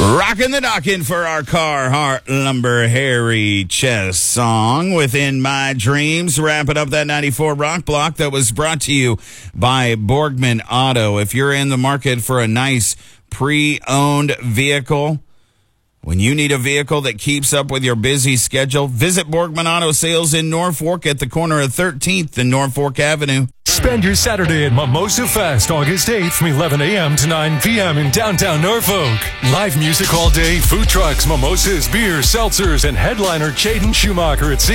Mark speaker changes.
Speaker 1: Rockin' the dockin' for our Carhartt Lumber Hairy Chest song, Within My Dreams. Wrapping up that 94 Rock Block that was brought to you by Borgman Auto. If you're in the market for a nice pre-owned vehicle, when you need a vehicle that keeps up with your busy schedule, visit Borgman Auto Sales in Norfolk at the corner of 13th and Norfolk Avenue.
Speaker 2: Spend your Saturday at Mimosa Fest, August 8th from 11 a.m. to 9 p.m. in downtown Norfolk. Live music all day, food trucks, mimosas, beer, seltzers, and headliner Jaden Schumacher at 6